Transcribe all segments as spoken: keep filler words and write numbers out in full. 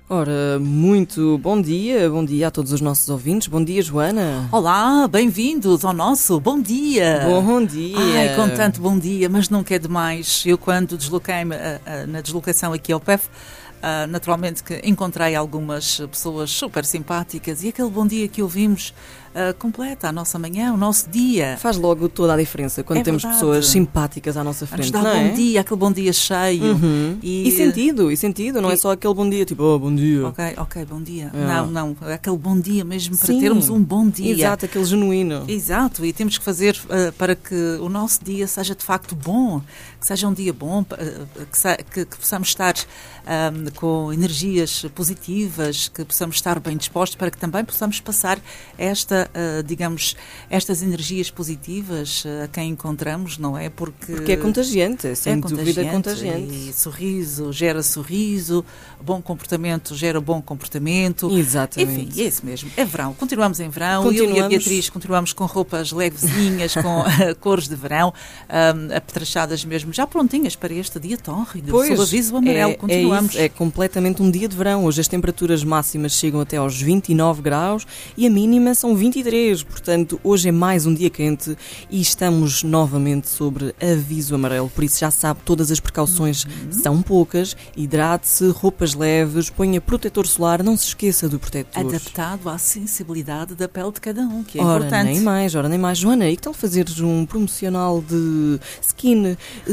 Ora, muito bom dia, bom dia a todos os nossos ouvintes. Bom dia, Joana. Olá, bem-vindos ao nosso Bom Dia. Bom dia. Ai, com tanto bom dia, mas nunca é demais. Eu, quando desloquei-me uh, uh, na deslocação aqui ao P E F, uh, naturalmente que encontrei algumas pessoas super simpáticas e aquele bom dia que ouvimos Uh, completa a nossa manhã, o nosso dia. Faz logo toda a diferença quando é temos verdade. pessoas simpáticas à nossa frente, Nos dá não bom é? dia, aquele bom dia cheio. Uhum. E... e sentido, e sentido, não e... é só aquele bom dia, tipo, oh, bom dia. Ok, ok, bom dia. É. Não, não, aquele bom dia mesmo para Sim. termos um bom dia. Exato, aquele genuíno. Exato, e temos que fazer uh, para que o nosso dia seja de facto bom, que seja um dia bom, uh, que, que, que possamos estar um, com energias positivas, que possamos estar bem dispostos, para que também possamos passar esta, uh, digamos, estas energias positivas a quem encontramos, não é? Porque, Porque é contagiante, sem é dúvida é contagiante. contagiante. E sorriso gera sorriso, bom comportamento gera bom comportamento. Exatamente. Enfim, é isso mesmo. É verão, continuamos em verão. Continuamos. Eu e a Beatriz continuamos com roupas levezinhas, com cores de verão, um, apetrechadas mesmo, já prontinhas para este dia tórrido. Pois, sob aviso amarelo, é, continuamos. É, isso, é completamente um dia de verão. Hoje as temperaturas máximas chegam até aos vinte e nove graus e a mínima são vinte e três. Portanto, hoje é mais um dia quente e estamos novamente sobre aviso amarelo. Por isso já sabe, todas as precauções uhum. são poucas. Hidrate-se, roupas leves, ponha protetor solar, não se esqueça do protetor. Adaptado à sensibilidade da pele de cada um, que é ora, importante. nem mais, ora nem mais. Joana, e que tal fazeres um promocional de skin,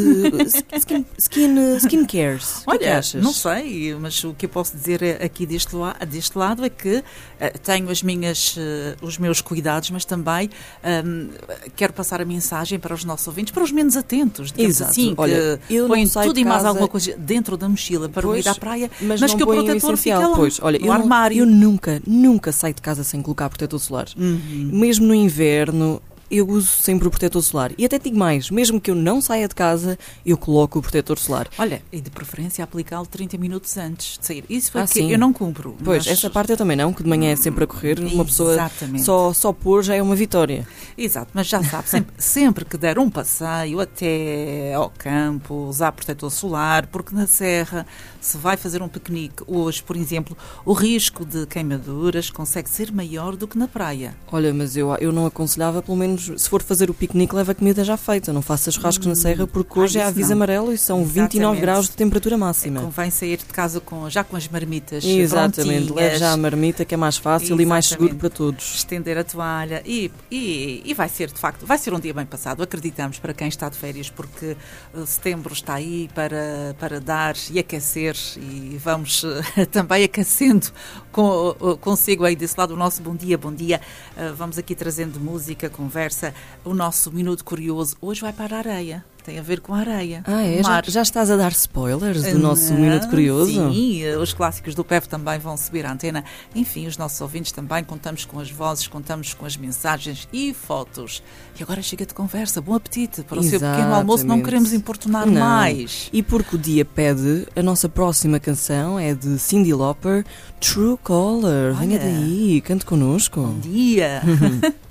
uh, skin, skin, uh, skin cares? Olha, que é que achas? Não sei, mas o que eu posso dizer aqui deste, la deste lado é que uh, tenho as minhas, uh, os meus cuidados, mas também um, quero passar a mensagem para os nossos ouvintes, para os menos atentos, digamos Exato. assim, Olha, que põem tudo e mais casa... alguma coisa dentro da mochila para pois, ir à praia, mas, mas não que o protetor o fica lá pois, olha, no eu armário. Não, eu nunca, nunca saio de casa sem colocar protetor solar. Uhum. Mesmo no inverno, eu uso sempre o protetor solar. E até digo mais, mesmo que eu não saia de casa, eu coloco o protetor solar. Olha, e de preferência aplicá-lo trinta minutos antes de sair. Isso foi ah, que sim. eu não cumpro. Pois, mas... essa parte eu também não, que de manhã é sempre a correr, uma pessoa só, só pôr já é uma vitória. Exato, mas já sabe, sempre, sempre que der um passeio até ao campo, usar protetor solar, porque na serra, se vai fazer um piquenique hoje, por exemplo, o risco de queimaduras consegue ser maior do que na praia. Olha, mas eu, eu não aconselhava, pelo menos, se for fazer o piquenique, leva a comida já feita, não faça churrascos hum, na serra, porque hoje ah, é aviso não. amarelo e são Exatamente. vinte e nove graus de temperatura máxima. É, convém sair de casa com, já com as marmitas Exatamente, prontinhas. leve já a marmita, que é mais fácil Exatamente. e mais seguro para todos. Estender a toalha e, e, e vai ser, de facto, vai ser um dia bem passado, acreditamos, para quem está de férias, porque uh, setembro está aí para, para dar e aquecer e vamos uh, também aquecendo com, uh, consigo aí desse lado o nosso bom dia, bom dia. Uh, vamos aqui trazendo música, conversa. O nosso Minuto Curioso hoje vai para a areia. Tem a ver com a areia. Ah, é? Já, já estás a dar spoilers do nosso Minuto Curioso? Sim, os clássicos do P E F também vão subir à antena. Enfim, os nossos ouvintes também. Contamos com as vozes, contamos com as mensagens e fotos. E agora chega de conversa. Bom apetite para o Exatamente. seu pequeno almoço. Não queremos importunar não. mais. E porque o dia pede, a nossa próxima canção é de Cyndi Lauper, True Caller. Venha daí, cante connosco. Bom dia.